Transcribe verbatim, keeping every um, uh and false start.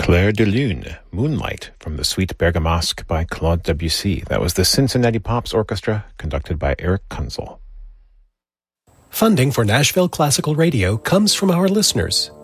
Clair de Lune, Moonlight, from the Suite Bergamasque by Claude Debussy. That was the Cincinnati Pops Orchestra, conducted by Eric Kunzel. Funding for Nashville Classical Radio comes from our listeners